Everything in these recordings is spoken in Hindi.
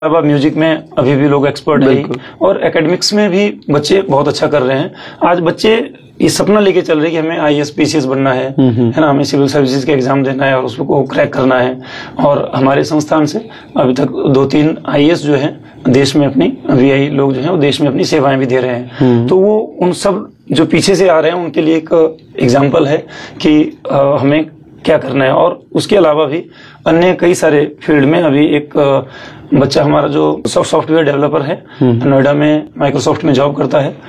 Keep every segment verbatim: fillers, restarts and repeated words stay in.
अब म्यूजिक में अभी भी लोग एक्सपर्ट हैं और एकेडमिक्स में भी बच्चे बहुत अच्छा कर रहे हैं। आज बच्चे ये सपना लेके चल रहे हैं कि हमें आई A S P C S बनना है, है ना, हमें सिविल सर्विसेज का एग्जाम देना है और उसको क्रैक करना है। और हमारे संस्थान से अभी तक दो तीन आई ए एस जो है देश में अपनी वी आई लोग जो है वो देश में अपनी सेवाएं भी दे रहे हैं। तो वो उन सब जो पीछे से आ रहे हैं उनके लिए एक एग्जाम्पल है कि आ, हमें क्या करना है। और उसके अलावा भी अन्य कई सारे फील्ड में अभी एक बच्चा हमारा जो सॉफ्टवेयर डेवलपर है नोएडा में माइक्रोसॉफ्ट में जॉब करता है।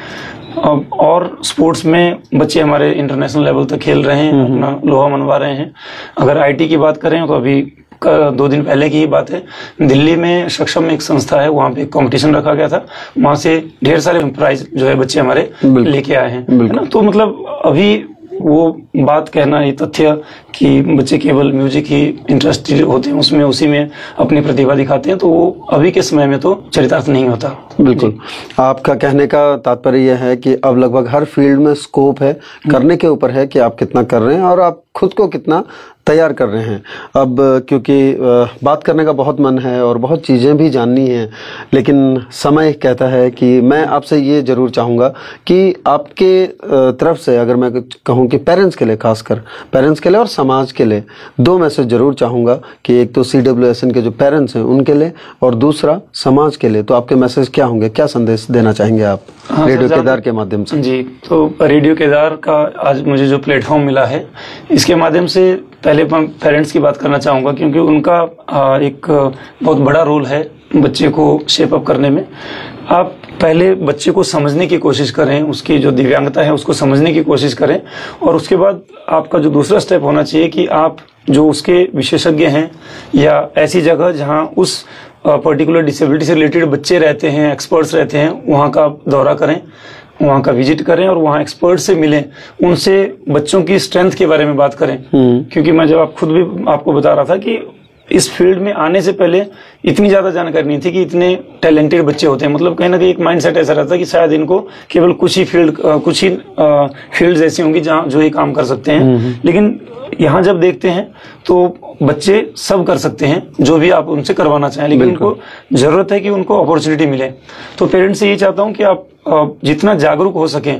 और स्पोर्ट्स में बच्चे हमारे इंटरनेशनल लेवल तक खेल रहे हैं, अपना लोहा मनवा रहे हैं। अगर आई टी की बात करें तो अभी दो दिन पहले की ही बात है, दिल्ली में सक्षम में एक संस्था है, वहाँ पे कंपटीशन रखा गया था, वहाँ से ढेर सारे प्राइज जो है बच्चे हमारे लेके आए हैं, है ना। तो मतलब अभी वो बात कहना, ये तथ्य कि बच्चे केवल म्यूजिक ही इंटरेस्टेड होते हैं उसमें, उसी में अपनी प्रतिभा दिखाते हैं, तो वो अभी के समय में तो चरितार्थ नहीं होता। बिल्कुल, आपका कहने का तात्पर्य यह है कि अब लगभग हर फील्ड में स्कोप है, करने के ऊपर है कि आप कितना कर रहे हैं और आप खुद को कितना तैयार कर रहे हैं। अब क्योंकि बात करने का बहुत मन है और बहुत चीज़ें भी जाननी हैं, लेकिन समय कहता है कि मैं आपसे ये ज़रूर चाहूँगा कि आपके तरफ से अगर मैं कहूँ कि पेरेंट्स के लिए, खासकर पेरेंट्स के लिए और समाज के लिए दो मैसेज ज़रूर चाहूँगा कि एक तो सी डब्ल्यू एस एन के जो पेरेंट्स हैं उनके लिए और दूसरा समाज के लिए। तो आपके मैसेज क्या होंगे, क्या संदेश देना चाहेंगे आप हाँ, रेडियो केदार के माध्यम से? जी, तो रेडियो केदार का आज मुझे जो प्लेटफॉर्म मिला है, इसके माध्यम से पहले मैं पेरेंट्स की बात करना चाहूँगा, क्योंकि उनका एक बहुत बड़ा रोल है बच्चे को शेप अप करने में। आप पहले बच्चे को समझने की कोशिश करें, उसकी जो दिव्यांगता है उसको समझने की कोशिश करें, और उसके बाद आपका जो दूसरा स्टेप होना चाहिए कि आप जो उसके विशेषज्ञ हैं या ऐसी जगह जहां उस पर्टिकुलर डिसेबिलिटी से रिलेटेड बच्चे रहते हैं, एक्सपर्ट्स रहते हैं, वहां का दौरा करें, वहाँ का विजिट करें और वहाँ एक्सपर्ट से मिलें, उनसे बच्चों की स्ट्रेंथ के बारे में बात करें। क्योंकि मैं जब आप खुद भी आपको बता रहा था कि इस फील्ड में आने से पहले इतनी ज्यादा जानकारी नहीं थी कि इतने टैलेंटेड बच्चे होते हैं। मतलब कहीं ना कहीं एक माइंडसेट ऐसा रहता है कि शायद इनको केवल कुछ ही फील्ड कुछ ही फील्ड ऐसी होंगी जहाँ जो ये काम कर सकते हैं, लेकिन यहाँ जब देखते हैं तो बच्चे सब कर सकते हैं जो भी आप उनसे करवाना चाहें, लेकिन उनको जरूरत है कि उनको अपॉर्चुनिटी मिले। तो पेरेंट्स से ये चाहता हूँ कि आप जितना जागरूक हो सकें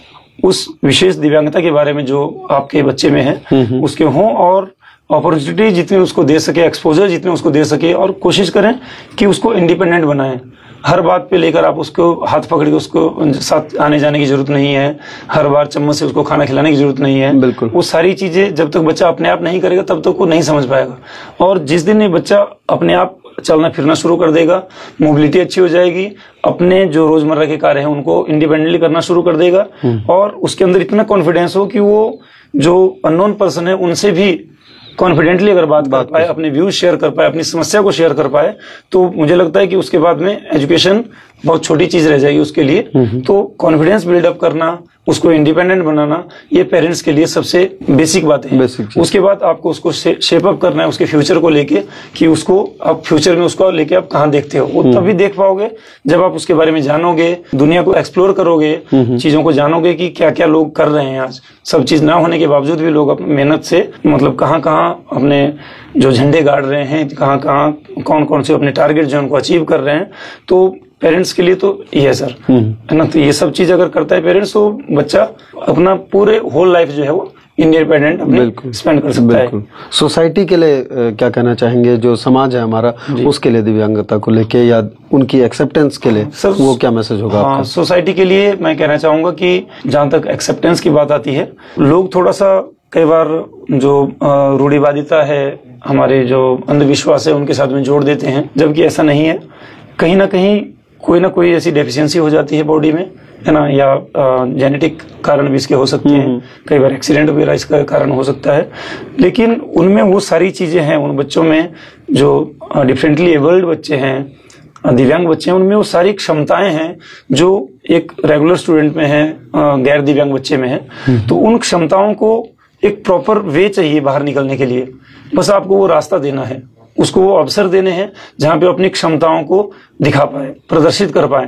उस विशेष दिव्यांगता के बारे में जो आपके बच्चे में है उसके हों, और अपॉर्चुनिटी जितनी उसको दे सके, एक्सपोजर जितने उसको दे सके, और कोशिश करें कि उसको इंडिपेंडेंट बनाएं। हर बात पे लेकर आप उसको हाथ पकड़ के उसको साथ आने जाने की जरूरत नहीं है, हर बार चम्मच से उसको खाना खिलाने की जरूरत नहीं है। बिल्कुल, वो सारी चीजें जब तक बच्चा अपने आप नहीं करेगा तब तक वो नहीं समझ पाएगा। और जिस दिन ये बच्चा अपने आप चलना फिरना शुरू कर देगा, मोबिलिटी अच्छी हो जाएगी, अपने जो रोजमर्रा के कार्य हैं उनको इंडिपेंडेंटली करना शुरू कर देगा, और उसके अंदर इतना कॉन्फिडेंस हो कि वो जो अननोन पर्सन है उनसे भी कॉन्फिडेंटली अगर बात कर पाए, अपने व्यूज शेयर कर पाए, अपनी समस्या को शेयर कर पाए, तो मुझे लगता है कि उसके बाद में एजुकेशन बहुत छोटी चीज रह जाएगी उसके लिए। तो कॉन्फिडेंस बिल्डअप करना, उसको इंडिपेंडेंट बनाना, ये पेरेंट्स के लिए सबसे बेसिक बात है। उसके बाद आपको उसको शेप अप करना है उसके फ्यूचर को लेके, कि उसको आप फ्यूचर में उसको लेके आप कहाँ देखते हो। वो तभी देख पाओगे जब आप उसके बारे में जानोगे, दुनिया को एक्सप्लोर करोगे, चीजों को जानोगे कि क्या क्या लोग कर रहे हैं। आज सब चीज ना होने के बावजूद भी लोग अपनी मेहनत से मतलब कहाँ कहाँ अपने जो झंडे गाड़ रहे हैं, कहाँ कहाँ कौन कौन से अपने टारगेट जो उनको अचीव कर रहे हैं। तो पेरेंट्स के लिए तो ये है सर, है ना। तो ये सब चीज अगर करता है पेरेंट्स, तो बच्चा अपना पूरे होल लाइफ जो है वो इंडिपेंडेंट अपने स्पेंड कर सकता है। सोसाइटी के लिए क्या कहना चाहेंगे, जो समाज है हमारा उसके लिए दिव्यांगता को लेके या उनकी एक्सेप्टेंस के लिए सर, वो क्या मैसेज होगा हाँ, आपका? सोसाइटी के लिए मैं कहना चाहूंगा कि जहां तक एक्सेप्टेंस की बात आती है, लोग थोड़ा सा कई बार जो रूढ़िवादिता है, हमारे जो अंधविश्वास है उनके साथ में जोड़ देते हैं, जबकि ऐसा नहीं है। कहीं ना कहीं कोई ना कोई ऐसी डेफिशिएंसी हो जाती है बॉडी में, है ना, या जेनेटिक कारण भी इसके हो सकते हैं, कई बार एक्सीडेंट वगैरह इसका कारण हो सकता है। लेकिन उनमें वो सारी चीजें हैं, उन बच्चों में जो डिफरेंटली एबल्ड बच्चे हैं, दिव्यांग बच्चे हैं, उनमें वो सारी क्षमताएं हैं जो एक रेगुलर स्टूडेंट में है, गैर दिव्यांग बच्चे में है। तो उन क्षमताओं को एक प्रॉपर वे चाहिए बाहर निकलने के लिए, बस आपको वो रास्ता देना है, उसको वो अवसर देने हैं जहां पे अपनी क्षमताओं को दिखा पाए, प्रदर्शित कर पाए।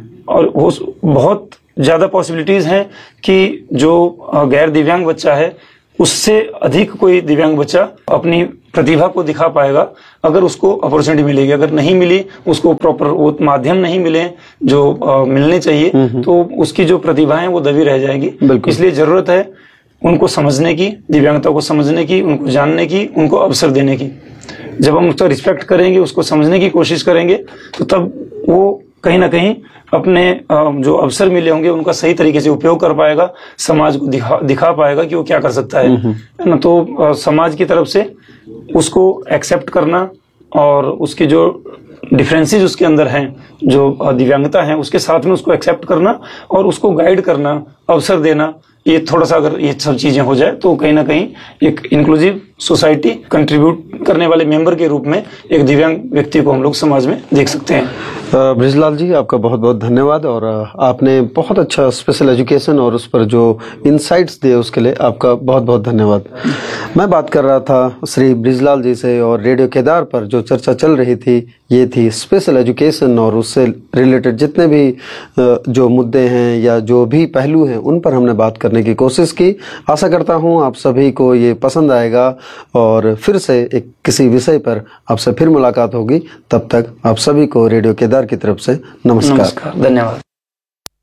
और वो बहुत ज्यादा पॉसिबिलिटीज हैं कि जो गैर दिव्यांग बच्चा है उससे अधिक कोई दिव्यांग बच्चा अपनी प्रतिभा को दिखा पाएगा अगर उसको अपॉर्चुनिटी मिलेगी। अगर नहीं मिली, उसको प्रॉपर वो माध्यम नहीं मिले जो आ, मिलने चाहिए, तो उसकी जो प्रतिभा है वो दबी रह जाएगी। इसलिए जरूरत है उनको समझने की, दिव्यांगता को समझने की, उनको जानने की, उनको अवसर देने की। जब हम उसका रिस्पेक्ट करेंगे, उसको समझने की कोशिश करेंगे, तो तब वो कहीं ना कहीं अपने जो अवसर मिले होंगे उनका सही तरीके से उपयोग कर पाएगा, समाज को दिखा दिखा पाएगा कि वो क्या कर सकता है, है ना। तो समाज की तरफ से उसको एक्सेप्ट करना और उसके जो डिफरेंसेस उसके अंदर हैं, जो दिव्यांगता है, उसके साथ में उसको एक्सेप्ट करना और उसको गाइड करना, अवसर देना, ये थोड़ा सा अगर ये सब चीजें हो जाए तो कहीं ना कहीं एक इंक्लूसिव सोसाइटी कंट्रीब्यूट करने वाले मेंबर के रूप में एक दिव्यांग व्यक्ति को हम लोग समाज में देख सकते हैं। ब्रिजलाल जी, आपका बहुत बहुत धन्यवाद और आपने बहुत अच्छा स्पेशल एजुकेशन और उस पर जो इनसाइट्स दिए उसके लिए आपका बहुत बहुत धन्यवाद। मैं बात कर रहा था श्री ब्रिजलाल जी से और रेडियो केदार पर जो चर्चा चल रही थी ये थी स्पेशल एजुकेशन और उससे रिलेटेड जितने भी जो मुद्दे हैं या जो भी पहलू हैं उन पर हमने बात करने की कोशिश की। आशा करता हूं आप सभी को ये पसंद आएगा और फिर से एक किसी विषय पर आपसे फिर मुलाकात होगी। तब तक आप सभी को रेडियो केदार की तरफ से नमस्कार, नमस्कार, धन्यवाद।